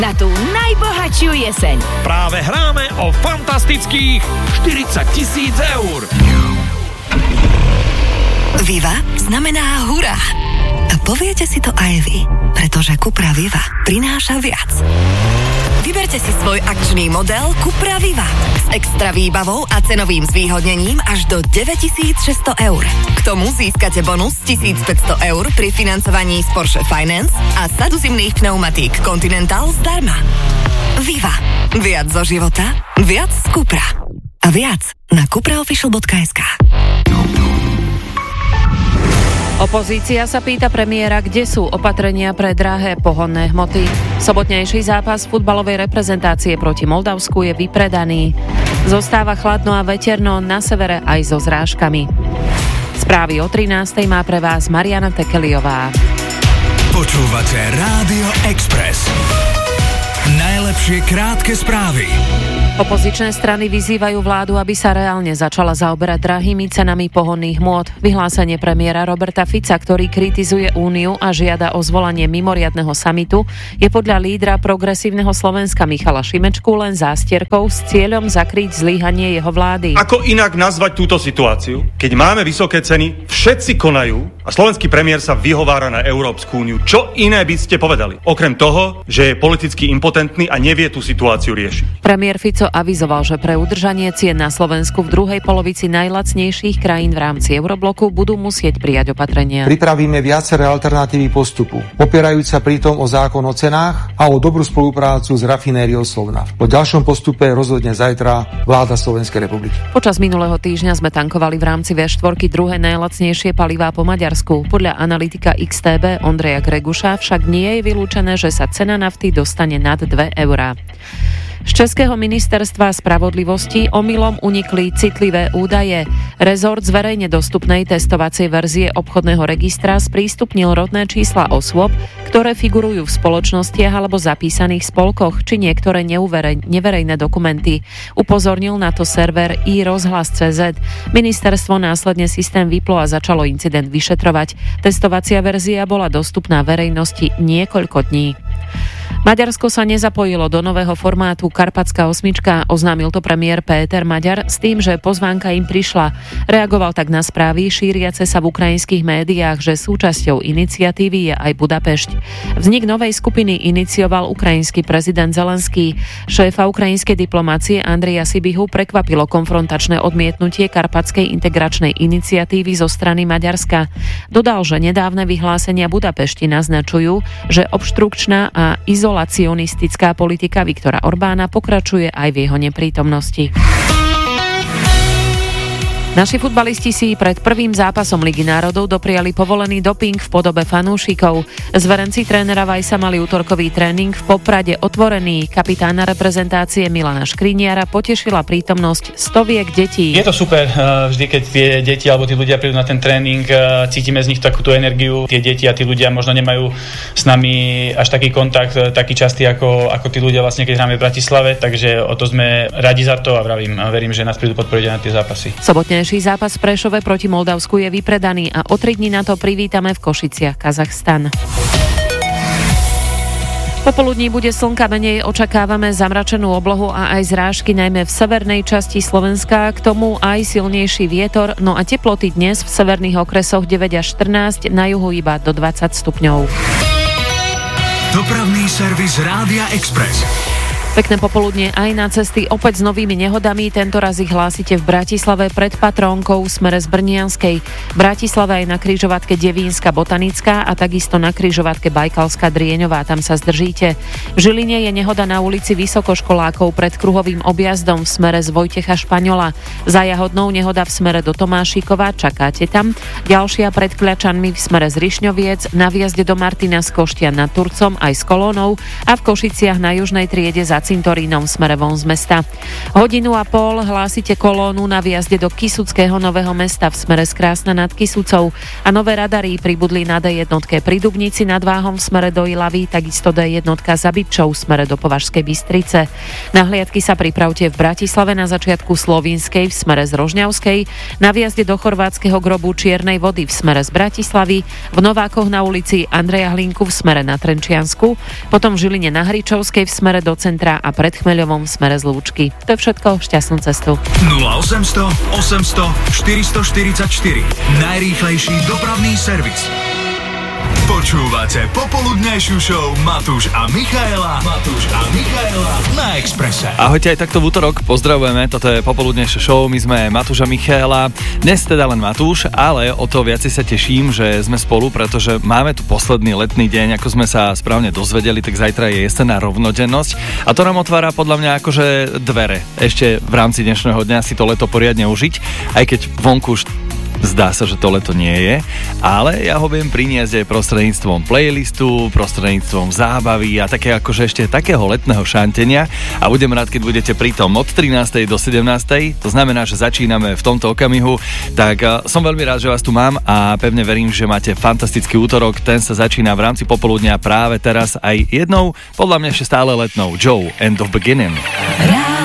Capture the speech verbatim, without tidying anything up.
na tú najbohatšiu jeseň. Práve hráme o fantastických štyridsať tisíc eur. Viva znamená hurá. A poviete si to aj vy, pretože Cupra Viva prináša viac. Vyberte si svoj akčný model Cupra Viva s extra výbavou a cenovým zvýhodnením až do deväťtisícšesťsto eur. K tomu získate bonus tisícpäťsto eur pri financovaní z Porsche Finance a sadu zimných pneumatík Continental zdarma. Viva. Viac zo života, viac z Cupra. A viac na cupraofficial bodka es ká. Opozícia sa pýta premiéra, kde sú opatrenia pre drahé pohonné hmoty. Sobotnejší zápas futbalovej reprezentácie proti Moldavsku je vypredaný. Zostáva chladno a veterno na severe aj so zrážkami. Správy o trinástej má pre vás Mariana Tekeliová. Počúvate Rádio Express. Najlepšie krátke správy. Opozičné strany vyzývajú vládu, aby sa reálne začala zaoberať drahými cenami pohonných hmôt. Vyhlásenie premiéra Roberta Fica, ktorý kritizuje Úniu a žiada o zvolanie mimoriadneho samitu, je podľa lídra progresívneho Slovenska Michala Šimečku len zástierkou s cieľom zakryť zlyhanie jeho vlády. Ako inak nazvať túto situáciu, keď máme vysoké ceny, všetci konajú a slovenský premiér sa vyhovára na Európsku úniu? Čo iné by ste povedali? Okrem toho, že je politicky impotentný a nevie tú situáciu riešiť. Premiér Fico avizoval, že pre udržanie cien na Slovensku v druhej polovici najlacnejších krajín v rámci Eurobloku budú musieť prijať opatrenia. Pripravíme viaceré alternatívy postupu, opierajúc sa pritom o zákon o cenách a o dobrú spoluprácu s rafinériou Slovnaft. Po ďalšom postupe rozhodne zajtra vláda Slovenskej republiky. Počas minulého týždňa sme tankovali v rámci vé štyri druhé najlacnejšie palivá po Maďarsku. Podľa analytika iks té bé Ondreja Greguša však nie je vylúčené, že sa cena nafty dostane nad dve eurá. Z Českého ministerstva spravodlivosti omylom unikli citlivé údaje. Rezort z verejne dostupnej testovacej verzie obchodného registra sprístupnil rodné čísla osôb, ktoré figurujú v spoločnostiach alebo zapísaných spolkoch, či niektoré neuverej, neverejné dokumenty. Upozornil na to server i rozhlas bodka cé zet. Ministerstvo následne systém vyplo a začalo incident vyšetrovať. Testovacia verzia bola dostupná verejnosti niekoľko dní. Maďarsko sa nezapojilo do nového formátu Karpatská osmička, oznámil to premiér Péter Maďar s tým, že pozvánka im prišla. Reagoval tak na správy šíriace sa v ukrajinských médiách, že súčasťou iniciatívy je aj Budapešť. Vznik novej skupiny inicioval ukrajinský prezident Zelenský. Šéfa ukrajinskej diplomácie Andreja Sibihu prekvapilo konfrontačné odmietnutie Karpatskej integračnej iniciatívy zo strany Maďarska. Dodal, že nedávne vyhlásenia Budapešti naznačujú, že obštrukčná a izolacionistická politika Viktora Orbána pokračuje aj v jeho neprítomnosti. Naši futbalisti si pred prvým zápasom Ligy národov dopriali povolený doping v podobe fanúšikov. Zverenci trénera Vajsa mali útorkový tréning v Poprade otvorený. Kapitána reprezentácie Milana Škriniara potešila prítomnosť stoviek detí. Je to super, vždy keď tie deti alebo tí ľudia prídu na ten tréning, cítime z nich takúto energiu. Tie deti a tí ľudia možno nemajú s nami až taký kontakt, taký častý ako, ako tí ľudia vlastne keď hráme v Bratislave, takže o to sme radi za to a vravím, verím, že nás prídu podporiť na tie zápasy. Sobotne zápas v Prešove proti Moldavsku je vypredaný a o tri dni na to privítame v Košiciach Kazachstan. Popoludní bude slnka menej, očakávame zamračenú oblohu a aj zrážky najmä v severnej časti Slovenska, k tomu aj silnejší vietor, no a teploty dnes v severných okresoch deväť až štrnásť, na juhu iba do dvadsať stupňov. Dopravný servis Rádia Express. Pekné popoludne aj na cesty opäť s novými nehodami, tento raz ich hlásite v Bratislave pred Patrónkou v smere z Brnianskej. Bratislava je na križovatke Devínska Botanická a takisto na križovatke Bajkalská Drieňová, tam sa zdržíte. V Žiline je nehoda na ulici Vysokoškolákov pred kruhovým objazdom v smere z Vojtecha Špaňola. Za Jahodnou nehoda v smere do Tomášikova, čakáte tam. Ďalšia pred Kľačanmi v smere z Rišňoviec, na vjazde do Martina z Koštia nad Turcom aj s kolónou a v Košiciach na južnej triede za za cintorínom smere von z mesta. Hodinu a pol hlásite kolónu na výjazde do Kysuckého Nového Mesta v smere z Krásna nad Kysucou a nové radary pribudli na dé jednotke pri Dubnici nad Váhom v smere do Ilavy, takisto dé jednotka za Bybčou v smere do Považskej Bystrice. Na hliadky sa pripravte v Bratislave na začiatku Slovinskej v smere z Rožňavskej, na výjazde do chorvátskeho grobu Čiernej Vody v smere z Bratislavy, v Novákoch na ulici Andreja Hlinku v smere na Trenčiansku, potom v Žiline na Hričovskej v smere do centra a pred Chmeľovom v smere z Lúčky. To je všetko, šťastnú cestu. nula osemsto osemsto štyristoštyridsaťštyri. Najrýchlejší dopravný servis. Počúvate popoludnejšiu show Matúš a Michaela. Matúš a Michaela na Expresse. Ahojte, aj takto v útorok pozdravujeme. Toto je popoludnejšia show. My sme Matúš a Michaela. Dnes teda len Matúš, ale o to viac sa teším, že sme spolu, pretože máme tu posledný letný deň, ako sme sa správne dozvedeli, tak zajtra je jesenná rovnodennosť a to nám otvára podľa mňa akože dvere. Ešte v rámci dnešného dňa si to leto poriadne užiť, aj keď vonku už zdá sa, že to leto nie je, ale ja ho viem priniesť aj prostredníctvom playlistu, prostredníctvom zábavy a také akože ešte takého letného šantenia a budem rád, keď budete pri tom od trinástej do sedemnástej, to znamená, že začíname v tomto okamihu, tak som veľmi rád, že vás tu mám a pevne verím, že máte fantastický útorok, ten sa začína v rámci popoludnia práve teraz aj jednou, podľa mňa ešte stále letnou, Joe and of Beginning.